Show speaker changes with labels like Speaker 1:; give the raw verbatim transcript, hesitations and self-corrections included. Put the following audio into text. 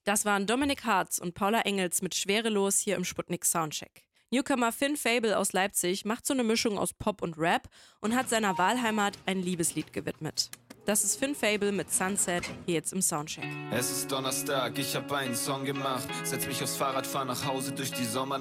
Speaker 1: Das waren Dominik Hartz und Paula Engels mit Schwerelos hier im Sputnik Soundcheck. Newcomer Finn Fable aus Leipzig macht so eine Mischung aus Pop und Rap und hat seiner Wahlheimat ein Liebeslied gewidmet. Das ist Finn Fable mit Sunset, hier jetzt im Soundcheck.
Speaker 2: Es ist Donnerstag, ich hab einen Song gemacht. Setz mich aufs Fahrrad, fahr nach Hause durch die Sommer.